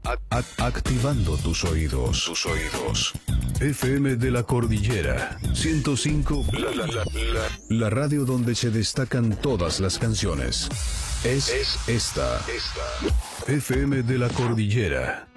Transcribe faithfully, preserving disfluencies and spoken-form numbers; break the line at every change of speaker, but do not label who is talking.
A- activando tus oídos. Tus oídos. F M de la Cordillera. ciento cinco. La, la, la, la. La radio donde se destacan todas las canciones. Es, es esta. Esta. F M de la Cordillera.